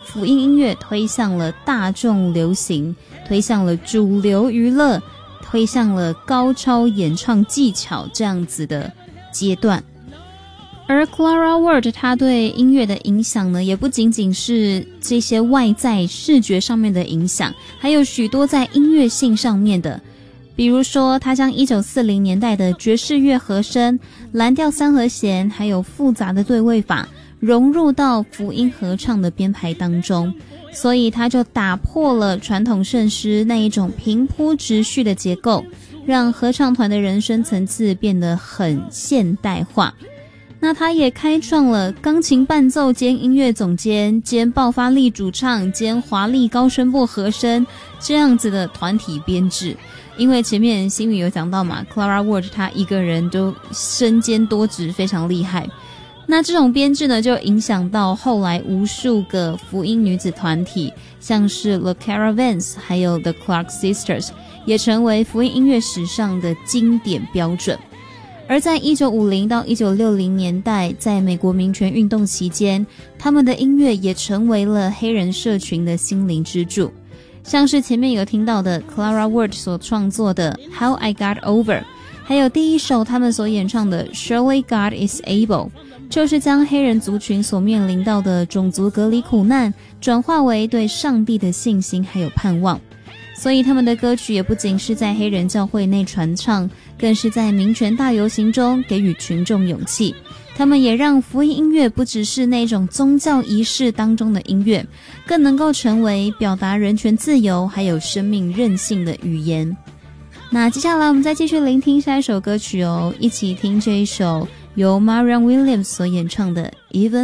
福音音乐推向了大众流行，推向了主流娱乐，推向了高超演唱技巧这样子的阶段。而 Clara Ward 她对音乐的影响呢，也不仅仅是这些外在视觉上面的影响，还有许多在音乐性上面的。比如说她将1940年代的爵士乐和声、蓝调三和弦还有复杂的对位法融入到福音合唱的编排当中，所以她就打破了传统圣诗那一种平铺直叙的结构，让合唱团的人声层次变得很现代化。那他也开创了钢琴伴奏兼音乐总监兼爆发力主唱兼华丽高声部和声这样子的团体编制。因为前面新宇有讲到嘛， Clara Ward 他一个人都身兼多职，非常厉害。那这种编制呢，就影响到后来无数个福音女子团体，像是 The Caravans 还有 The Clark Sisters， 也成为福音音乐史上的经典标准。而在1950到1960年代，在美国民权运动期间，他们的音乐也成为了黑人社群的心灵支柱。像是前面有听到的 Clara Ward 所创作的 How I Got Over， 还有第一首他们所演唱的 Surely God is Able， 就是将黑人族群所面临到的种族隔离苦难转化为对上帝的信心还有盼望。所以他们的歌曲也不仅是在黑人教会内传唱，更是在民权大游行中给予群众勇气。他们也让福音音乐不只是那种宗教仪式当中的音乐，更能够成为表达人权自由还有生命韧性的语言。那接下来我们再继续聆听下一首歌曲哦，一起听这一首由 Marianne Williams 所演唱的 Even